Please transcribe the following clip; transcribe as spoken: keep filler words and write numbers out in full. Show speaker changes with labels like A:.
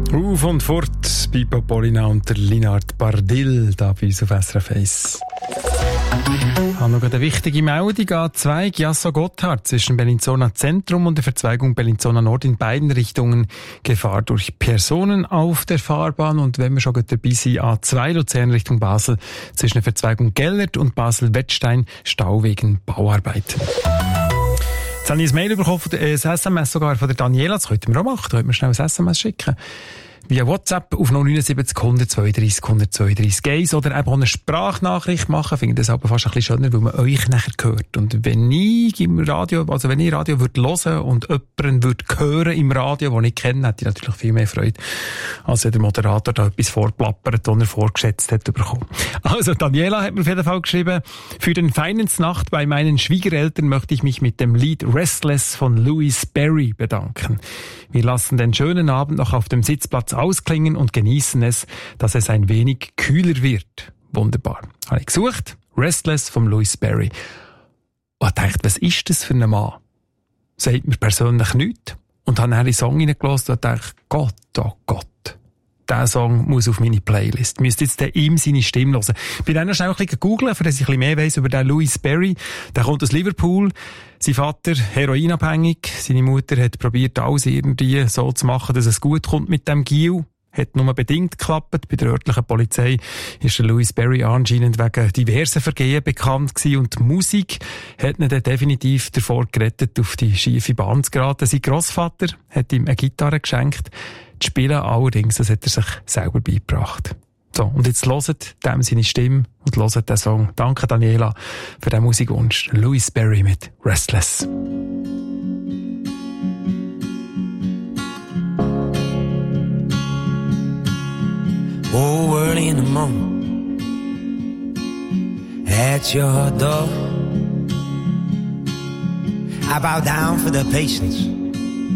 A: Auf und fort, Pippo Polina und der Linard Bardil, da bei uns auf S R F eins. Ich habe noch eine wichtige Meldung. A zwei Chiasso-Gotthard zwischen Bellinzona Zentrum und der Verzweigung Bellinzona Nord in beiden Richtungen Gefahr durch Personen auf der Fahrbahn. Und wenn wir schon dabei sind, A zwei Luzern Richtung Basel zwischen der Verzweigung Gellert und Basel-Wettstein Stau wegen Bauarbeiten. Jetzt habe ich ein Mail bekommen, ein S M S sogar von der Daniela. Das könnten wir auch machen. Da könnten wir schnell ein S M S schicken. Via WhatsApp auf null neun sieben null eins zwei drei eins zwei drei Geis oder eben auch eine Sprachnachricht machen. Ich finde das aber fast ein bisschen schöner, weil man euch nachher hört. Und wenn ich im Radio, also wenn ich Radio würde hören und jemanden würde hören im Radio, den ich kenne, hätte ich natürlich viel mehr Freude, als wenn der Moderator da etwas vorplappert, das er vorgeschätzt hat bekommen. Also Daniela hat mir auf jeden Fall geschrieben, für den Weihnachtsnacht bei meinen Schwiegereltern möchte ich mich mit dem Lied Restless von Louis Berry bedanken. Wir lassen den schönen Abend noch auf dem Sitzplatz ausklingen und genießen es, dass es ein wenig kühler wird. Wunderbar. Habe ich gesucht. Restless von Louis Berry. Und ich dachte, was ist das für ein Mann? Sagt mir persönlich nichts. Und habe dann einen Song reingelassen und dachte, Gott, oh Gott. Dieser Song muss auf meine Playlist. Müsst jetzt ihm seine Stimme hören. Ich bin dann noch schnell ein bisschen googeln, für das ich ein bisschen mehr weiss über den Louis Berry. Der kommt aus Liverpool. Sein Vater heroinabhängig. Seine Mutter hat probiert, alles irgendwie so zu machen, dass es gut kommt mit dem Gil. Hat nur bedingt geklappt. Bei der örtlichen Polizei ist der Louis Berry anscheinend wegen diversen Vergehen bekannt gewesen und die Musik hat ihn dann definitiv davor gerettet, auf die schiefe Bahn zu geraten. Sein Grossvater hat ihm eine Gitarre geschenkt. Das Spielen allerdings, das hat er sich selber beigebracht. So, und jetzt hört dem seine Stimme und hört den Song. Danke Daniela für den Musikwunsch. Louis Berry mit Restless.
B: Oh, early in the morning, at your door, I bow down for the patience